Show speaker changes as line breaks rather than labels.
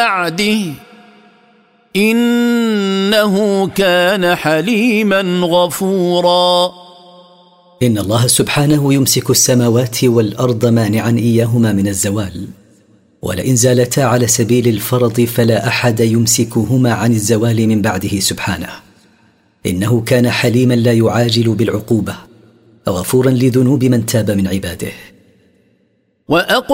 بعده إنه كان حليما غفورا.
إن الله سبحانه يمسك السماوات والأرض مانعا إياهما من الزوال، ولئن زالتا على سبيل الفرض فلا أحد يمسكهما عن الزوال من بعده سبحانه. إنه كان حليما لا يعاجل بالعقوبة، غفورا لذنوب من تاب من عباده.